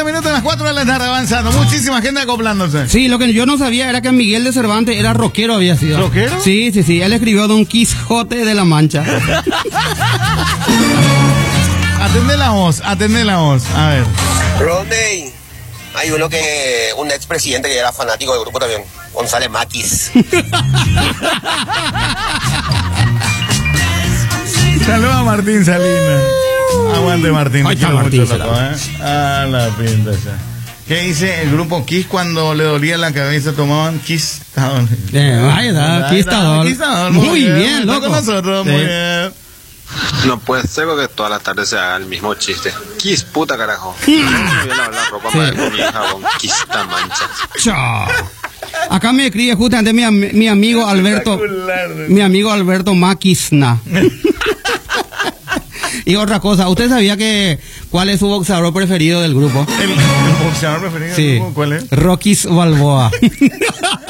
30 minutos a las 4 de la tarde avanzando. Muchísima gente acoplándose. Sí, lo que yo no sabía era que Miguel de Cervantes era rockero, había sido. ¿Rockero? Sí. Él escribió Don Quijote de la Mancha. Atende la voz. A ver. Rodney, hay un expresidente que era fanático del grupo también, González Maquis. Saludos a Martín Salinas. Aguante Martín. Ahí Te está quiero Martín, mucho, loco, Ah, la pinta esa. ¿Qué dice el grupo Kiss cuando le dolía la cabeza? Tomaban Kiss. Ahí está, Quistador. Muy bien, Está loco. con nosotros, Sí. muy bien. No puede ser que toda la tarde se haga el mismo chiste. Kiss, puta carajo. Voy a lavar la ropa para con mi jabón. Kiss, esta mancha. Chao. Acá me escribe justamente mi amigo Alberto. Mi amigo Alberto Maquisna. Y otra cosa, ¿usted sabía cuál es su boxeador preferido del grupo? ¿El boxeador preferido Sí. del grupo? ¿Cuál es? Rocky Balboa.